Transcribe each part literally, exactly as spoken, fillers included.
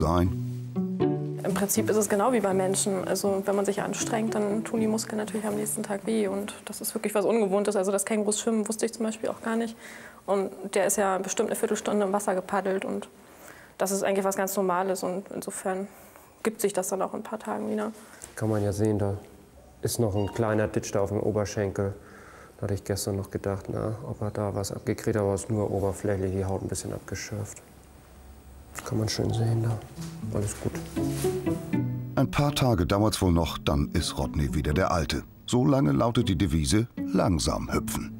sein. Im Prinzip ist es genau wie bei Menschen. Also wenn man sich anstrengt, dann tun die Muskeln natürlich am nächsten Tag weh. Und das ist wirklich was Ungewohntes. Also das Kängurus schwimmen wusste ich zum Beispiel auch gar nicht. Und der ist ja bestimmt eine Viertelstunde im Wasser gepaddelt. Und das ist eigentlich was ganz Normales. Und insofern gibt sich das dann auch in ein paar Tagen wieder. Kann man ja sehen, da ist noch ein kleiner Ditch da auf dem Oberschenkel. Da hatte ich gestern noch gedacht, na, ob er da was abgekriegt hat, aber es ist nur oberflächlich, die Haut ein bisschen abgeschürft. Das kann man schön sehen da. Alles gut. Ein paar Tage dauert's wohl noch, dann ist Rodney wieder der Alte. So lange lautet die Devise, langsam hüpfen.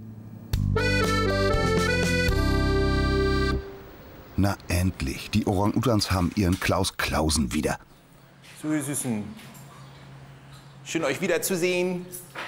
Na endlich, die Orang-Utans haben ihren Klaus Klausen wieder. So, ihr Süßen. Schön, euch wiederzusehen.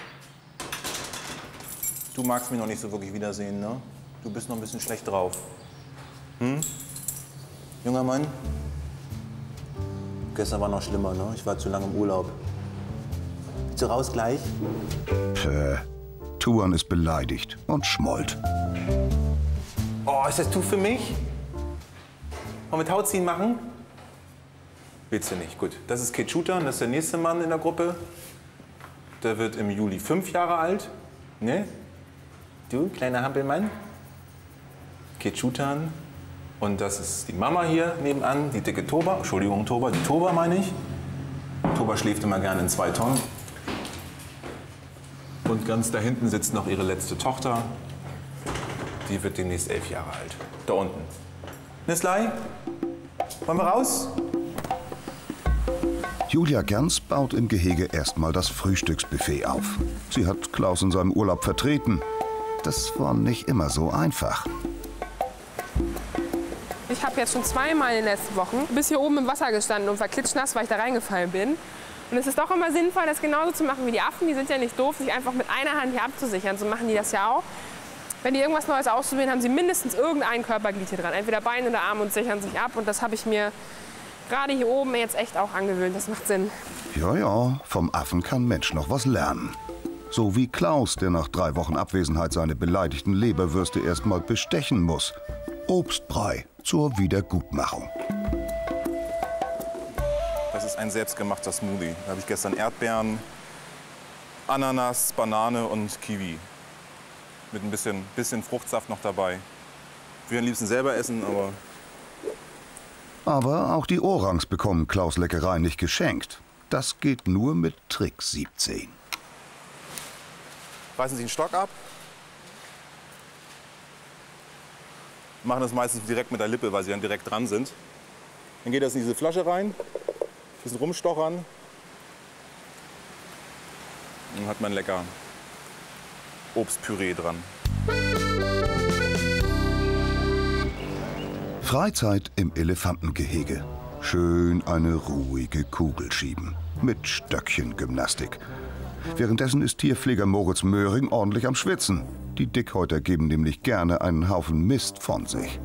Du magst mich noch nicht so wirklich wiedersehen, ne? Du bist noch ein bisschen schlecht drauf. Hm? Junger Mann? Gestern war noch schlimmer, ne? Ich war zu lange im Urlaub. Willst du raus gleich? Päh. Tuan ist beleidigt und schmollt. Oh, ist das Tuch für mich? Wollen wir Tauziehen machen? Willst du nicht? Gut. Das ist Kechutan, das ist der nächste Mann in der Gruppe. Der wird im Juli fünf Jahre alt. Ne? Du, kleiner Hampelmann. Kechutan. Und das ist die Mama hier nebenan, die dicke Toba. Entschuldigung, Toba, die Toba meine ich. Toba schläft immer gerne in zwei Tonnen. Und ganz da hinten sitzt noch ihre letzte Tochter. Die wird demnächst elf Jahre alt. Da unten. Nislai, wollen wir raus? Julia Gans baut im Gehege erstmal das Frühstücksbuffet auf. Sie hat Klaus in seinem Urlaub vertreten. Das war nicht immer so einfach. Ich habe jetzt schon zweimal in den letzten Wochen bis hier oben im Wasser gestanden und war klitschnass, weil ich da reingefallen bin. Und es ist doch immer sinnvoll, das genauso zu machen wie die Affen. Die sind ja nicht doof, sich einfach mit einer Hand hier abzusichern. So machen die das ja auch. Wenn die irgendwas Neues ausprobieren, haben sie mindestens irgendein Körperglied hier dran. Entweder Bein oder Arm und sichern sich ab. Und das habe ich mir gerade hier oben jetzt echt auch angewöhnt. Das macht Sinn. Ja, ja, vom Affen kann Mensch noch was lernen. So wie Klaus, der nach drei Wochen Abwesenheit seine beleidigten Leberwürste erstmal bestechen muss. Obstbrei zur Wiedergutmachung. Das ist ein selbstgemachter Smoothie. Da habe ich gestern Erdbeeren, Ananas, Banane und Kiwi. Mit ein bisschen, bisschen Fruchtsaft noch dabei. Ich würde am liebsten selber essen, aber... Aber auch die Orangs bekommen Klaus Leckerei nicht geschenkt. Das geht nur mit Trick siebzehn. Reißen Sie den Stock ab. Machen das meistens direkt mit der Lippe, weil sie dann direkt dran sind. Dann geht das in diese Flasche rein, ein bisschen rumstochern. Und dann hat man lecker Obstpüree dran. Freizeit im Elefantengehege. Schön eine ruhige Kugel schieben. Mit Stöckchengymnastik. Währenddessen ist Tierpfleger Moritz Möhring ordentlich am Schwitzen. Die Dickhäuter geben nämlich gerne einen Haufen Mist von sich.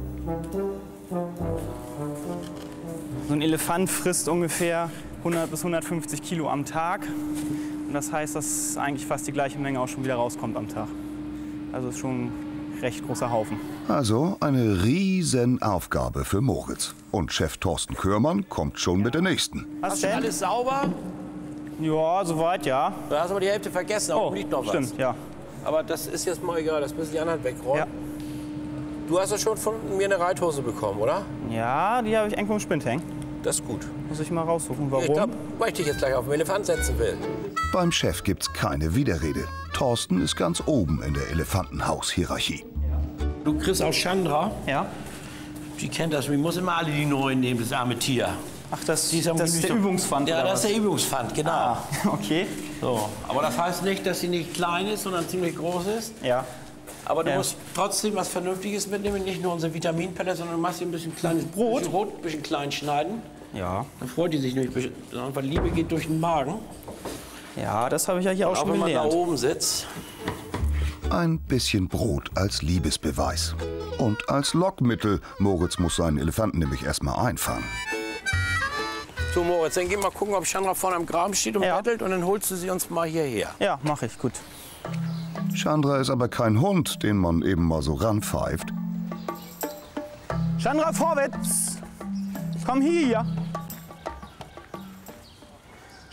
So ein Elefant frisst ungefähr hundert bis hundertfünfzig Kilo am Tag. Und das heißt, dass eigentlich fast die gleiche Menge auch schon wieder rauskommt am Tag. Also ist schon ein recht großer Haufen. Also eine riesen Aufgabe für Moritz. Und Chef Thorsten Körmann kommt schon mit der nächsten. Hast du alles sauber? Ja, soweit, ja. Da hast du aber die Hälfte vergessen, auch Oh, liegt noch was. stimmt, ja. Aber das ist jetzt mal egal, das müssen die anderen wegräumen. Ja. Du hast ja schon von mir eine Reithose bekommen, oder? Ja, die habe ich irgendwo im Spind hängen. Das ist gut. Muss ich mal raussuchen, warum? Ich glaube, weil ich dich jetzt gleich auf den Elefant setzen will. Beim Chef gibt's keine Widerrede. Thorsten ist ganz oben in der Elefantenhaus-Hierarchie. Du kriegst auch Chandra. Ja. Die kennt das. Ich muss immer alle die Neuen nehmen, das arme Tier. Ach, das, Die ist das ist der Übungspfand, Ja, oder das was? ist der Übungspfand, genau. Ah, okay. So. Aber das heißt nicht, dass sie nicht klein ist, sondern ziemlich groß ist. Ja. Aber du Ja. musst trotzdem was Vernünftiges mitnehmen, nicht nur unsere Vitaminpelle, sondern du machst ihr ein bisschen kleines Brot, bisschen Brot, ein bisschen klein schneiden. Ja. Dann freut die sich nicht, weil Liebe geht durch den Magen. Ja, das habe ich ja hier auch, Auch schon wenn man gelernt. da oben sitzt. Ein bisschen Brot als Liebesbeweis. Und als Lockmittel. Moritz muss seinen Elefanten nämlich erstmal einfangen. So, Moritz, dann geh mal gucken, ob Chandra vorne am Graben steht und Ja. bettelt. Und dann holst du sie uns mal hierher. Ja, mache ich, gut. Chandra ist aber kein Hund, den man eben mal so ranpfeift. Chandra, vorwärts! Komm hier!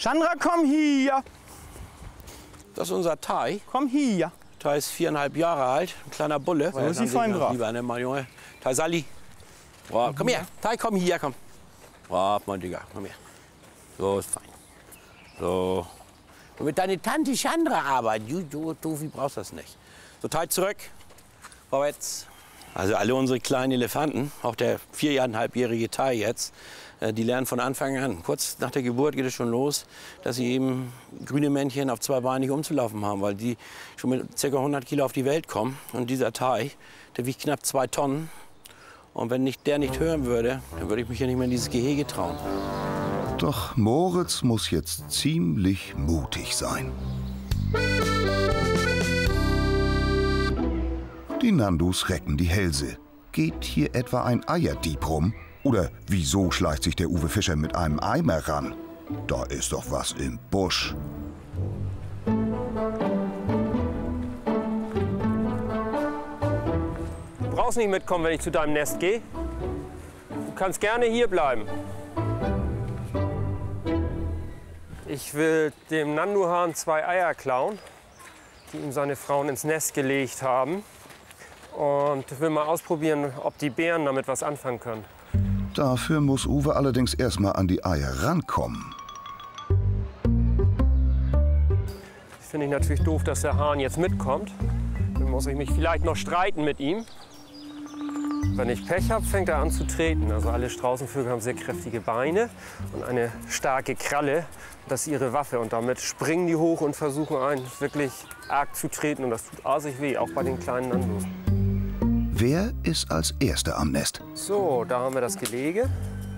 Chandra, komm hier. Das ist unser Tai. Komm hier. Tai ist viereinhalb Jahre alt, ein kleiner Bulle. So ist sie fein drauf. Lieber, ne, mein Junge. Tai Sally. Brav. Komm her, Tai, komm hier, komm. Brav, mein Digga, komm her. So ist fein. So. Und mit deiner Tante Chandra arbeiten. Du, du, du, wie brauchst du das nicht? So, Tai zurück. Vorwärts. Also alle unsere kleinen Elefanten, auch der viereinhalbjährige Tai jetzt, die lernen von Anfang an. Kurz nach der Geburt geht es schon los, dass sie eben grüne Männchen auf zwei Beinen nicht umzulaufen haben, weil die schon mit ca. hundert Kilo auf die Welt kommen. Und dieser Tai, der wiegt knapp zwei Tonnen. Und wenn nicht, der nicht hören würde, dann würde ich mich ja nicht mehr in dieses Gehege trauen. Doch Moritz muss jetzt ziemlich mutig sein. Die Nandus recken die Hälse. Geht hier etwa ein Eierdieb rum? Oder wieso schleicht sich der Uwe Fischer mit einem Eimer ran? Da ist doch was im Busch. Du brauchst nicht mitkommen, wenn ich zu deinem Nest gehe. Du kannst gerne hier bleiben. Ich will dem Nanduhahn zwei Eier klauen, die ihm seine Frauen ins Nest gelegt haben. Und will mal ausprobieren, ob die Bären damit was anfangen können. Dafür muss Uwe allerdings erstmal an die Eier rankommen. Das finde ich natürlich doof, dass der Hahn jetzt mitkommt. Dann muss ich mich vielleicht noch streiten mit ihm. Wenn ich Pech habe, fängt er an zu treten. Also alle Straußenvögel haben sehr kräftige Beine und eine starke Kralle. Das ist ihre Waffe. Und damit springen die hoch und versuchen einen wirklich arg zu treten. Und das tut asig weh, auch bei den kleinen Nandus. Wer ist als Erster am Nest? So, da haben wir das Gelege.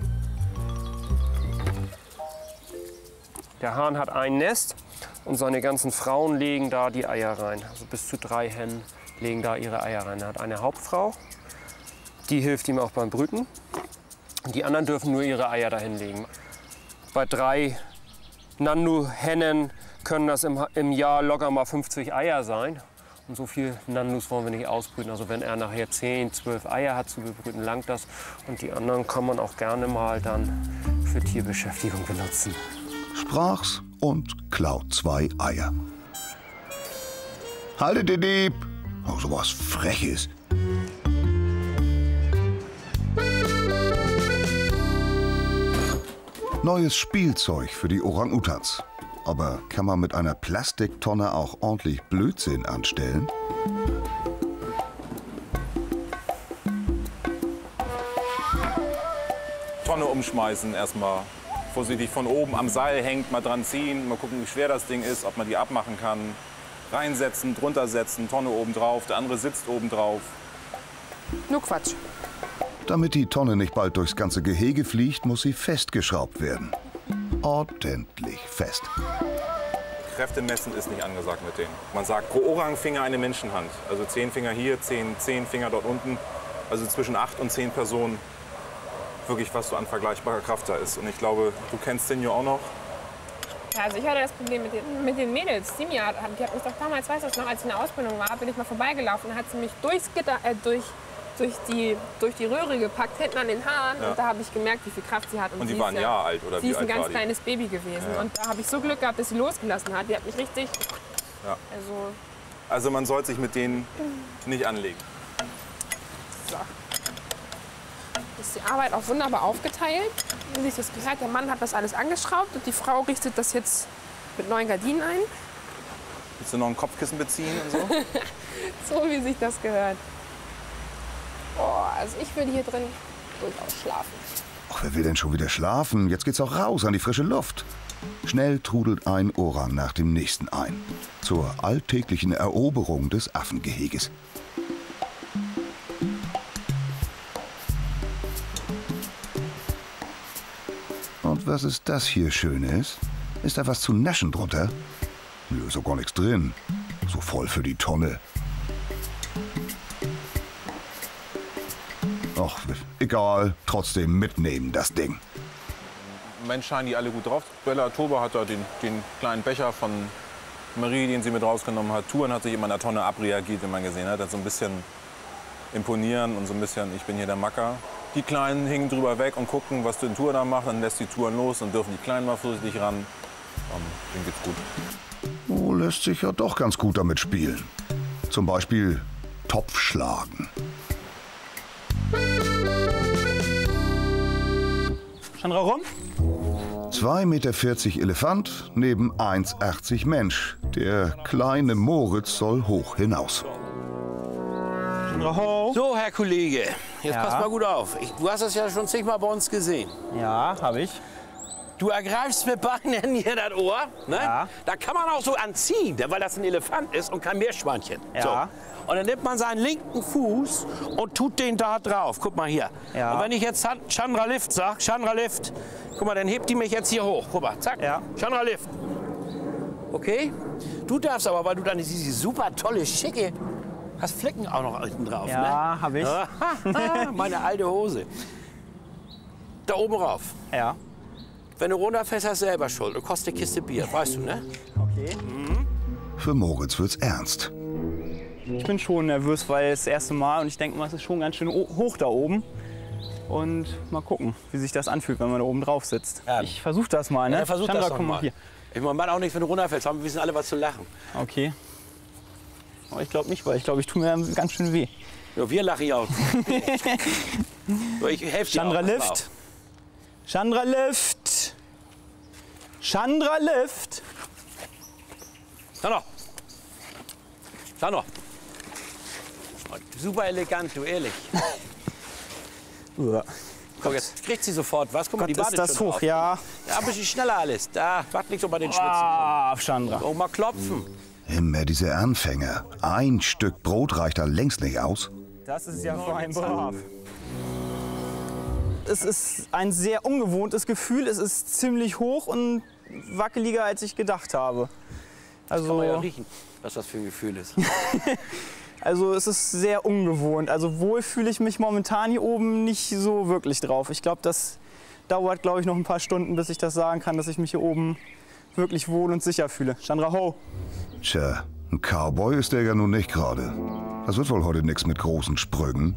Der Hahn hat ein Nest und seine ganzen Frauen legen da die Eier rein. Also bis zu drei Hennen legen da ihre Eier rein. Er hat eine Hauptfrau, die hilft ihm auch beim Brüten. Und die anderen dürfen nur ihre Eier dahin legen. Bei drei Nandu-Hennen können das im, im Jahr locker mal fünfzig Eier sein. Und so viel Nandus wollen wir nicht ausbrüten. Also wenn er nachher zehn, zwölf Eier hat zu bebrüten, langt das. Und die anderen kann man auch gerne mal dann für Tierbeschäftigung benutzen. Sprach's und klaut zwei Eier. Haltet den Dieb! Oh, so was Freches. Neues Spielzeug für die Orang-Utans. Aber kann man mit einer Plastiktonne auch ordentlich Blödsinn anstellen? Tonne umschmeißen erstmal. Vorsichtig von oben am Seil hängt, mal dran ziehen, mal gucken, wie schwer das Ding ist, ob man die abmachen kann. Reinsetzen, drunter setzen, Tonne oben drauf, der andere sitzt oben drauf. Nur Quatsch. Damit die Tonne nicht bald durchs ganze Gehege fliegt, muss sie festgeschraubt werden. Ordentlich fest. Kräfte messen ist nicht angesagt mit denen. Man sagt pro Orangfinger eine Menschenhand. Also zehn Finger hier, zehn, zehn Finger dort unten. Also zwischen acht und zehn Personen. Wirklich, was so an vergleichbarer Kraft da ist. Und ich glaube, du kennst Senjo auch noch. Ja, also ich hatte das Problem mit den, mit den Mädels. Simia hat, die hat mich doch damals, weißt du noch, als ich in der Ausbildung war, bin ich mal vorbeigelaufen. Dann hat sie mich durchs Gitter, äh, durch, durch, die, durch die Röhre gepackt, hinten an den Haaren. Ja. Und da habe ich gemerkt, wie viel Kraft sie hat. Und die sie waren ein ja, Jahr alt, oder sie wie ist ein alt ganz war die? kleines Baby gewesen. Ja. Und da habe ich so Glück gehabt, dass sie losgelassen hat. Die hat mich richtig... Ja. Also, Also man sollte sich mit denen nicht anlegen. so. Ist die Arbeit auch wunderbar aufgeteilt. Wie sich das gehört, der Mann hat das alles angeschraubt und die Frau richtet das jetzt mit neuen Gardinen ein. Willst du noch ein Kopfkissen beziehen und so? So wie sich das gehört. Oh, also ich würde hier drin durchaus schlafen. Ach, wer will denn schon wieder schlafen? Jetzt geht's auch raus an die frische Luft. Schnell trudelt ein Orang nach dem nächsten ein. Zur alltäglichen Eroberung des Affengeheges. Und was ist das hier Schönes? Ist da was zu naschen drunter? Nö, ist doch gar nichts drin. So voll für die Tonne. Ach, egal. Trotzdem mitnehmen, das Ding. Im Moment scheinen die alle gut drauf. Bella Toba hat da den, den kleinen Becher von Marie, den sie mit rausgenommen hat. Touren hat sich immer in der Tonne abreagiert, wie man gesehen hat. Das so ein bisschen imponieren und so ein bisschen, ich bin hier der Macker. Die Kleinen hingen drüber weg und gucken, was die Tour da macht. Dann lässt die Touren los und dürfen die Kleinen mal vorsichtig ran. Ähm, dem geht's gut. Oh, lässt sich ja doch ganz gut damit spielen. Zum Beispiel Topfschlagen. Chandra, rum. zwei Meter vierzig Elefant neben eins achtzig Mensch. Der kleine Moritz soll hoch hinaus. Chandra, ho. So, Herr Kollege, jetzt Ja. pass mal gut auf. Ich, du hast das ja schon zigmal bei uns gesehen. Ja, habe ich. Du ergreifst mit beiden Händen hier das Ohr. Ne? Ja. Da kann man auch so anziehen, weil das ein Elefant ist und kein Meerschweinchen. Ja. So. Und dann nimmt man seinen linken Fuß und tut den da drauf. Guck mal hier. Ja. Und wenn ich jetzt Chandra Lift sag, Chandra Lift, guck mal, dann hebt die mich jetzt hier hoch. Guck mal, zack, Ja. Chandra Lift. Okay? Du darfst aber, weil du dann diese super tolle, schicke, hast Flecken auch noch hinten drauf. Ja, ne? habe ich. Ja, meine alte Hose. Da oben rauf. Ja. Wenn du runterfällst, hast du selber Schuld. Du kostet eine Kiste Bier, weißt du, ne? Okay. Für Moritz wird's ernst. Ich bin schon nervös, weil es das erste Mal und ich denke mal, es ist schon ganz schön hoch da oben. Und mal gucken, wie sich das anfühlt, wenn man da oben drauf sitzt. Ja. Ich versuche das mal, ne? Ja, versuch Chandra, das doch komm mal. hier. Ich meine, macht auch nichts, wenn du runterfällst. Haben wir wissen alle was zu lachen. Okay. Aber ich glaube nicht, weil ich glaube, ich tue mir ganz schön weh. Ja, wir lachen ja auch. So, ich helfe dir Chandra auch. Pass Lift. auf. Chandra Lift. Chandra Lift. Chandra. Chandra. Super elegant, du, ehrlich. Uah. Guck, jetzt kriegt sie sofort was. Guck mal, Gott, die ist wartet das schon hoch, drauf. ja. Ja, ein bisschen schneller alles. Da, warte nicht so bei den Schwitzen. Ah, Chandra. Oh, mal klopfen. Immer diese Anfänger. Ein Stück Brot reicht da längst nicht aus. Das ist ja vor allem brav. Es ist ein sehr ungewohntes Gefühl. Es ist ziemlich hoch und wackeliger, als ich gedacht habe. Kann man ja Also, riechen, was das für ein Gefühl ist. also es ist sehr ungewohnt. Also wohl fühle ich mich momentan hier oben nicht so wirklich drauf. Ich glaube, das dauert, glaube ich, noch ein paar Stunden, bis ich das sagen kann, dass ich mich hier oben wirklich wohl und sicher fühle. Chandra, ho. Tja, ein Cowboy ist der ja nun nicht gerade. Das wird wohl heute nichts mit großen Sprüngen.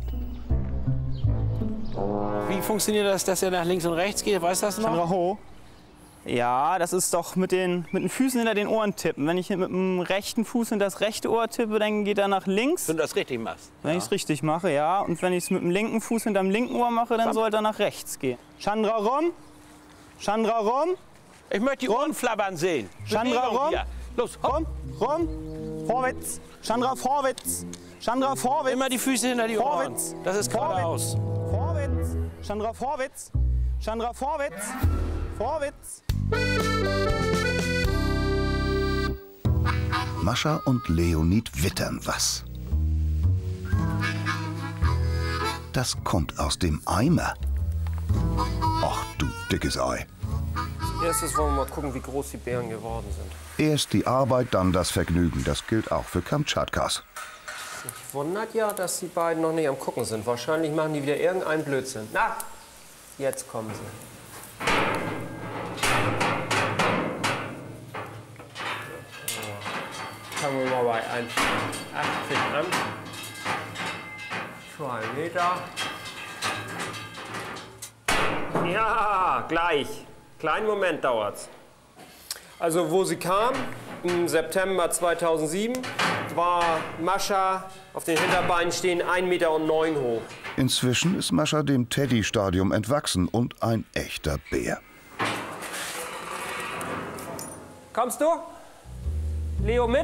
Wie funktioniert das, dass er nach links und rechts geht? Weißt du das noch? Chandra, ho. Ja, das ist doch mit den, mit den Füßen hinter den Ohren tippen. Wenn ich mit dem rechten Fuß hinter das rechte Ohr tippe, dann geht er nach links. Wenn du das richtig machst. Wenn ich es richtig mache, ja. Und wenn ich es mit dem linken Fuß hinterm linken Ohr mache, dann sollte er nach rechts gehen. Chandra, rum. Chandra, rum. Ich möchte die Ohren flabbern sehen. Chandra, Bewegung rum. hier. Los, hopp. Rum, rum. Vorwärts. Chandra, vorwärts. Chandra, vorwärts. Immer die Füße hinter die Ohren. Vorwärts. Das ist geradeaus. Vorwärts. Chandra, vorwärts. Chandra, vorwärts. Vorwärts. Mascha und Leonid wittern was. Das kommt aus dem Eimer. Ach du dickes Ei. Als erstes wollen wir mal gucken, wie groß die Bären geworden sind. Erst die Arbeit, dann das Vergnügen. Das gilt auch für Kamtschatkas. Mich wundert ja, dass die beiden noch nicht am Gucken sind. Wahrscheinlich machen die wieder irgendeinen Blödsinn. Na, jetzt kommen sie. Fangen wir mal bei eins Komma achtzig an. Zwei Meter. Ja, gleich. Kleinen Moment dauert's. Also wo sie kam, im September zweitausendsieben, war Mascha auf den Hinterbeinen stehen ein Meter neun hoch. Inzwischen ist Mascha dem Teddy-Stadium entwachsen und ein echter Bär. Kommst du? Leo mit?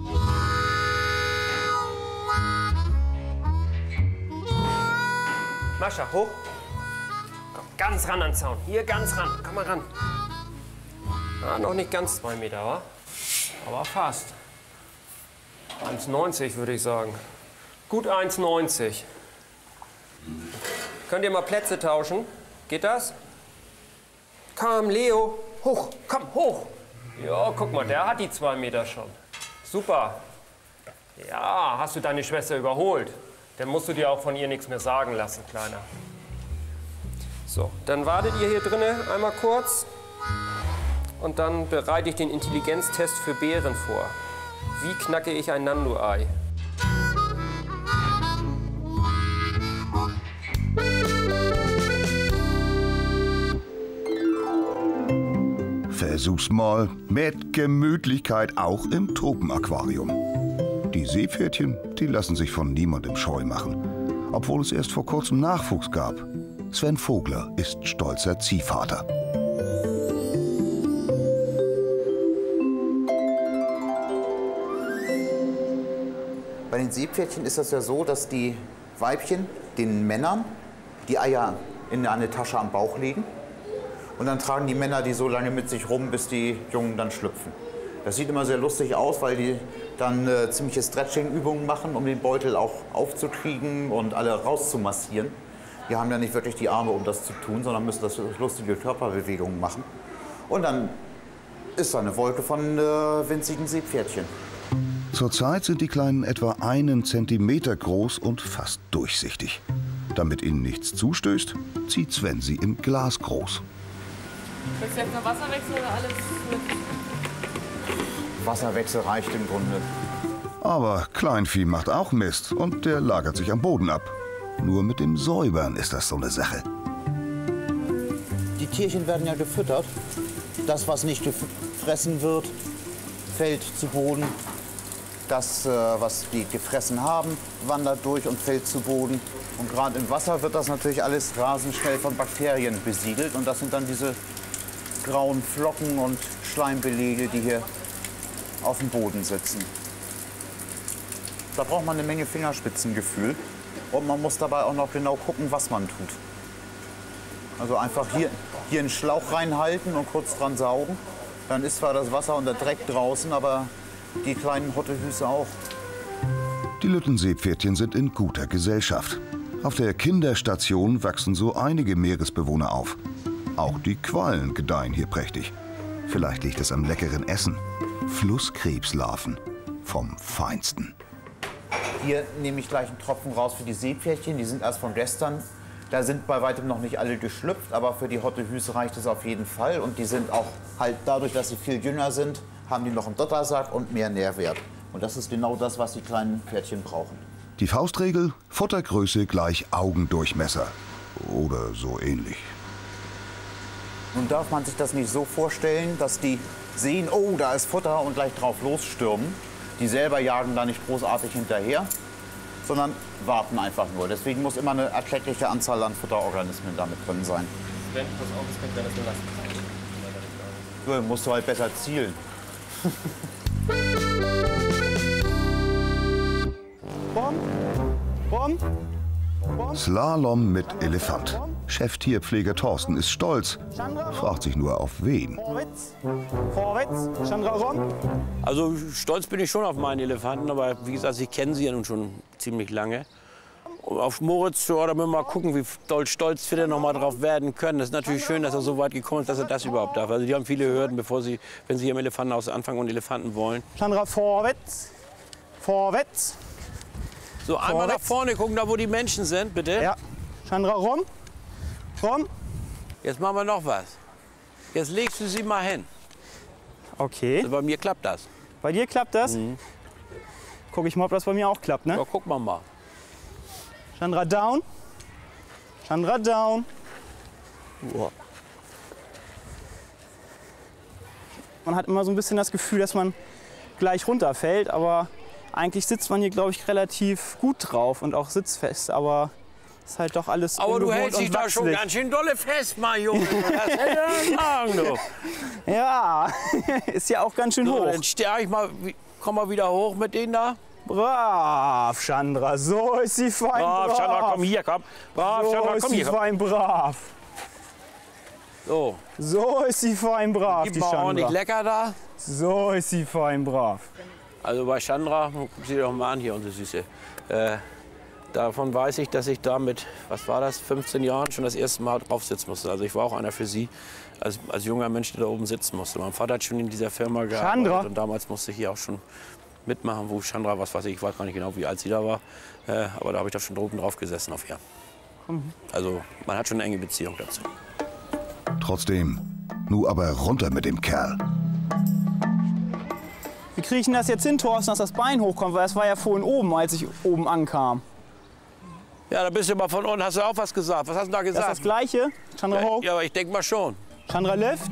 Mascha, hoch. Komm, ganz ran an den Zaun. Hier, ganz ran. Komm mal ran. Ah, noch nicht ganz zwei Meter, wa? Aber fast. eins neunzig würde ich sagen. Gut eins neunzig. Könnt ihr mal Plätze tauschen? Geht das? Komm, Leo. Hoch, komm, hoch. Ja, guck mal, der hat die zwei Meter schon. Super. Ja, hast du deine Schwester überholt? Dann musst du dir auch von ihr nichts mehr sagen lassen, Kleiner. So, dann wartet ihr hier drinnen einmal kurz. Und dann bereite ich den Intelligenztest für Bären vor. Wie knacke ich ein Nando-Ei? Versuch's mal mit Gemütlichkeit auch im Tropenaquarium. Die Seepferdchen, die lassen sich von niemandem scheu machen. Obwohl es erst vor kurzem Nachwuchs gab. Sven Vogler ist stolzer Ziehvater. Bei den Seepferdchen ist das ja so, dass die Weibchen den Männern die Eier in eine Tasche am Bauch legen. Und dann tragen die Männer die so lange mit sich rum, bis die Jungen dann schlüpfen. Das sieht immer sehr lustig aus, weil die dann äh, ziemliche Stretching-Übungen machen, um den Beutel auch aufzukriegen und alle rauszumassieren. Die haben ja nicht wirklich die Arme, um das zu tun, sondern müssen das lustige Körperbewegungen machen. Und dann ist da eine Wolke von äh, winzigen Seepferdchen. Zurzeit sind die Kleinen etwa einen Zentimeter groß und fast durchsichtig. Damit ihnen nichts zustößt, zieht Sven sie im Glas groß. Willst du jetzt noch Wasserwechsel oder alles mit? Wasserwechsel reicht im Grunde. Aber Kleinvieh macht auch Mist und der lagert sich am Boden ab. Nur mit dem Säubern ist das so eine Sache. Die Tierchen werden ja gefüttert. Das, was nicht gefressen wird, fällt zu Boden. Das, was die gefressen haben, wandert durch und fällt zu Boden. Und gerade im Wasser wird das natürlich alles rasend schnell von Bakterien besiedelt. Und das sind dann diese grauen Flocken und Schleimbelege, die hier auf dem Boden sitzen. Da braucht man eine Menge Fingerspitzengefühl. Und man muss dabei auch noch genau gucken, was man tut. Also einfach hier, hier einen Schlauch reinhalten und kurz dran saugen. Dann ist zwar das Wasser und der Dreck draußen, aber die kleinen Hottehüse auch. Die Lüttenseepferdchen sind in guter Gesellschaft. Auf der Kinderstation wachsen so einige Meeresbewohner auf. Auch die Quallen gedeihen hier prächtig. Vielleicht liegt es am leckeren Essen. Flusskrebslarven vom Feinsten. Hier nehme ich gleich einen Tropfen raus für die Seepferdchen. Die sind erst von gestern. Da sind bei weitem noch nicht alle geschlüpft, aber für die Hottehüse reicht es auf jeden Fall. Und die sind auch halt dadurch, dass sie viel jünger sind, haben die noch einen Dottersack und mehr Nährwert. Und das ist genau das, was die kleinen Pferdchen brauchen. Die Faustregel: Futtergröße gleich Augendurchmesser. Oder so ähnlich. Nun darf man sich das nicht so vorstellen, dass die sehen, oh, da ist Futter und gleich drauf losstürmen. Die selber jagen da nicht großartig hinterher, sondern warten einfach nur. Deswegen muss immer eine erkleckliche Anzahl an Futterorganismen damit drin sein. Sven, pass auf, es könnte sein, dass wir lassen. So, musst du halt besser zielen. Bom, bom, bom. Slalom mit Elefant. Cheftierpfleger Thorsten ist stolz, fragt sich nur auf wen. Vorwärts, vorwärts, Chandra rum. Also stolz bin ich schon auf meinen Elefanten, aber wie gesagt, ich kenne sie ja nun schon ziemlich lange. Auf Moritz, oder wir mal gucken, wie doll stolz wir denn noch mal drauf werden können. Das ist natürlich schön, dass er so weit gekommen ist, dass er das überhaupt darf. Also die haben viele Hürden, bevor sie, wenn sie hier im Elefantenhaus anfangen und Elefanten wollen. Chandra vorwärts, vorwärts. So, einmal Vorwärts. nach vorne gucken, da wo die Menschen sind, bitte. Ja, Chandra rum, rum. Jetzt machen wir noch was. Jetzt legst du sie mal hin. Okay, Also bei mir klappt das. bei dir klappt das? Mhm. Guck ich mal, ob das bei mir auch klappt, ne? Ja, guck mal mal. Chandra down, Chandra down. Wow. Man hat immer so ein bisschen das Gefühl, dass man gleich runterfällt, aber eigentlich sitzt man hier, glaube ich, relativ gut drauf und auch sitzfest, aber ist halt doch alles Aber du ungewohnt hältst dich und da schon wachselig. ganz schön dolle fest, mein Junge. Das hätte ich sagen, du. Ja, ist ja auch ganz schön So, hoch. dann stärke ich mal, komm mal wieder hoch mit denen da. Brav, Chandra, so ist sie fein brav. Brav, Chandra, komm hier, komm. Brav, So Chandra, ist komm sie hier. Komm. fein brav. So, So ist sie fein brav, gib die mal ordentlich Chandra. lecker da. So ist sie fein brav. Also bei Chandra, guck sie doch mal an hier, unsere Süße. Äh, davon weiß ich, dass ich da mit, was war das, fünfzehn Jahren schon das erste Mal drauf sitzen musste. Also ich war auch einer für sie, als, als junger Mensch, der da oben sitzen musste. Mein Vater hat schon in dieser Firma gearbeitet Chandra. und damals musste ich hier auch schon mitmachen, wo Chandra, was weiß ich, ich weiß gar nicht genau, wie alt sie da war. Äh, aber da habe ich da schon oben drauf gesessen auf ihr. Also man hat schon eine enge Beziehung dazu. Trotzdem, nu aber runter mit dem Kerl. Wie kriege ich denn das jetzt hin, Thorsten, dass das Bein hochkommt? Weil das war ja vorhin oben, als ich oben ankam. Ja, da bist du mal von unten, hast du auch was gesagt. Was hast du da Das ist gesagt? das Gleiche. Chandra hoch. Ja, aber ich denke mal schon. Chandra lift.